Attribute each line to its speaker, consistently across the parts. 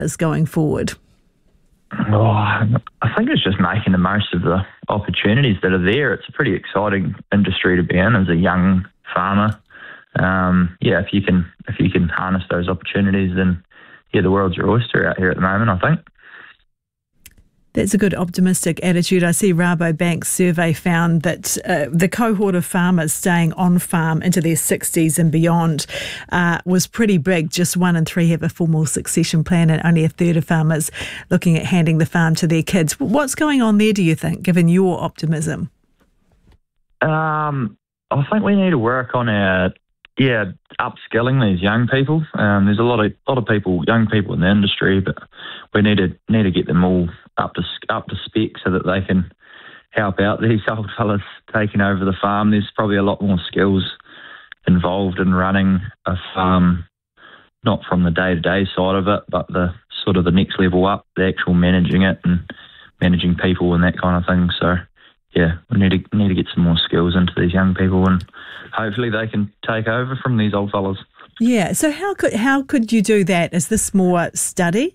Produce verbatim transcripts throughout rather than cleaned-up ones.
Speaker 1: is going forward?
Speaker 2: Oh, I think it's just making the most of the opportunities that are there. It's a pretty exciting industry to be in as a young farmer. Um, yeah, if you can if you can harness those opportunities, then yeah, the world's your oyster out here at the moment, I think.
Speaker 1: That's a good optimistic attitude. I see Rabobank's survey found that uh, the cohort of farmers staying on farm into their sixties and beyond uh, was pretty big. Just one in three have a formal succession plan, and only a third of farmers looking at handing the farm to their kids. What's going on there, do you think, given your optimism?
Speaker 2: Um, I think we need to work on our yeah upskilling these young people. Um, there's a lot of lot of people, young people in the industry, but we need to need to get them all up to up to spec so that they can help out these old fellas taking over the farm. There's probably a lot more skills involved in running a farm, not from the day-to-day side of it, but the sort of the next level up, the actual managing it and managing people and that kind of thing. So yeah, we need to need to get some more skills into these young people, and hopefully they can take over from these old fellas.
Speaker 1: Yeah. So how could how could you do that? Is this more study?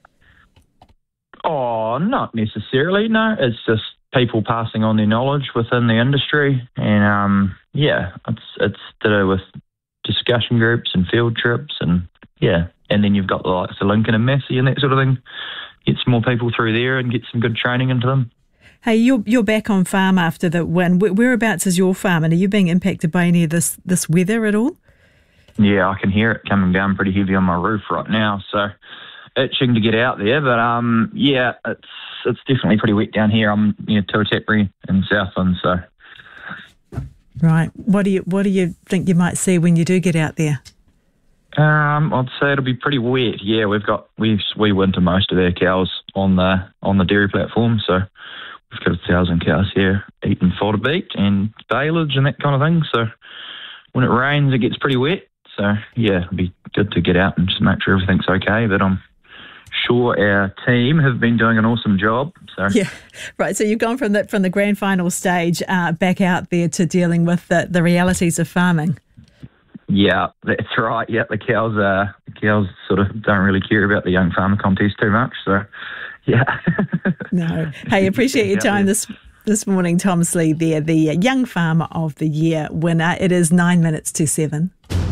Speaker 2: Oh, not necessarily. No, it's just people passing on their knowledge within the industry, and um, yeah, it's it's to do with discussion groups and field trips, and yeah, and then you've got the likes of Lincoln and Massey and that sort of thing. Get some more people through there and get some good training into them.
Speaker 1: Hey, you're you're back on farm after the win. Whereabouts is your farm, and are you being impacted by any of this this weather at all?
Speaker 2: Yeah, I can hear it coming down pretty heavy on my roof right now, so itching to get out there. But um, yeah, it's it's definitely pretty wet down here. I'm near Tuatapere in Southland, so.
Speaker 1: Right. What do you what do you think you might see when you do get out there?
Speaker 2: Um, I'd say it'll be pretty wet. Yeah, we've got we we winter most of our cows on the on the dairy platform, so we've got a thousand cows here eating fodder beet and baleage and that kind of thing. So when it rains, it gets pretty wet. So yeah, it'd be good to get out and just make sure everything's okay. But I'm sure our team have been doing an awesome job. So
Speaker 1: yeah, right. So you've gone from the from the grand final stage uh, back out there to dealing with the, the realities of farming.
Speaker 2: Yeah, that's right. Yeah, the cows uh, the cows sort of don't really care about the young farmer contest too much. So yeah.
Speaker 1: No. Hey, appreciate your time this this morning, Tom Slee there, the Young Farmer of the Year winner. It is nine minutes to seven.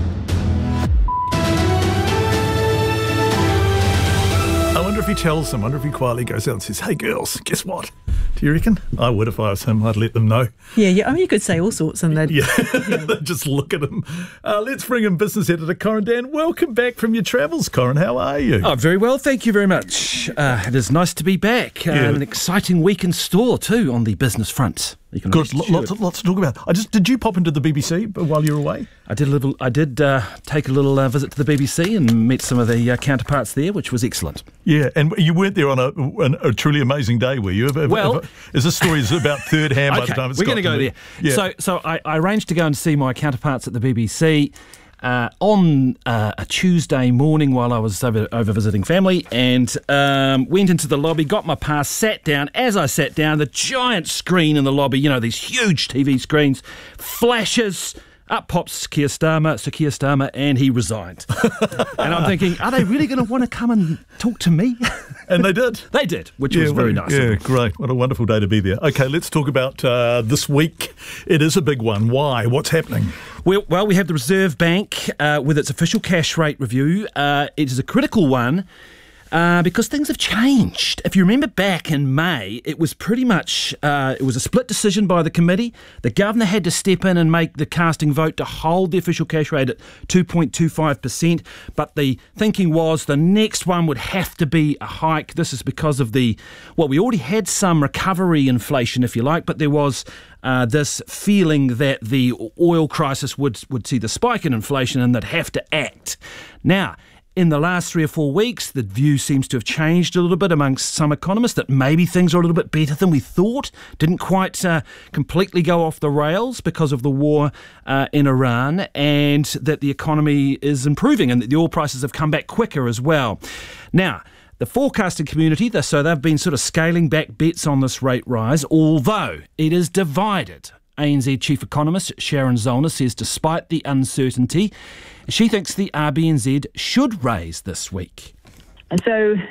Speaker 3: I wonder if he tells them, I wonder if he quietly goes out and says, hey girls, guess what? Do you reckon? I would if I was him. I'd let them know.
Speaker 1: Yeah, yeah. I mean, you could say all sorts and they'd...
Speaker 3: Yeah, yeah. Just look at him. Uh, let's bring in business editor Corin Dan. Welcome back from your travels, Corin. How are you?
Speaker 4: Oh, very well. Thank you very much. Uh, it is nice to be back. Uh,
Speaker 3: Yeah.
Speaker 4: An exciting week in store too on the business front. You can
Speaker 3: Good,
Speaker 4: rest
Speaker 3: lots,
Speaker 4: assured.
Speaker 3: lots to talk about. I just did you pop into the B B C while you were away?
Speaker 4: I did a little. I did uh, take a little uh, visit to the B B C and met some of the uh, counterparts there, which was excellent.
Speaker 3: Yeah, and you weren't there on a, an, a truly amazing day, were you? Have- have-
Speaker 4: Well-
Speaker 3: have- is this story is about third hand by the
Speaker 4: Okay,
Speaker 3: time it's
Speaker 4: we're
Speaker 3: got
Speaker 4: going to go
Speaker 3: me?
Speaker 4: there.
Speaker 3: Yeah.
Speaker 4: So, so I, I arranged to go and see my counterparts at the B B C uh, on uh, a Tuesday morning while I was over, over visiting family, and um, went into the lobby, got my pass, sat down. As I sat down, the giant screen in the lobby, you know, these huge T V screens, flashes. Up pops Keir Starmer, Sir Keir Starmer, and he resigned. And I'm thinking, are they really going to want to come and talk to me?
Speaker 3: And they did.
Speaker 4: They did, which
Speaker 3: Yeah,
Speaker 4: was very
Speaker 3: what-
Speaker 4: nice. of
Speaker 3: Yeah,
Speaker 4: them.
Speaker 3: great. What a wonderful day to be there. Okay, let's talk about uh, this week. It is a big one. Why? What's happening?
Speaker 4: Well, well, we have the Reserve Bank uh, with its official cash rate review. Uh, it is a critical one uh, because things have changed. If you remember back in May, it was pretty much, uh, it was a split decision by the committee. The governor had to step in and make the casting vote to hold the official cash rate at two point two five percent. But the thinking was the next one would have to be a hike. This is because of the, well, we already had some recovery inflation, if you like, but there was Uh, this feeling that the oil crisis would would see the spike in inflation and they'd have to act. Now, in the last three or four weeks, the view seems to have changed a little bit amongst some economists that maybe things are a little bit better than we thought. Didn't quite uh, completely go off the rails because of the war uh, in Iran, and that the economy is improving and that the oil prices have come back quicker as well. Now, the forecasting community, so they've been sort of scaling back bets on this rate rise, although it is divided. A N Z Chief Economist Sharon Zollner says despite the uncertainty, she thinks the R B N Z should raise this week.
Speaker 5: So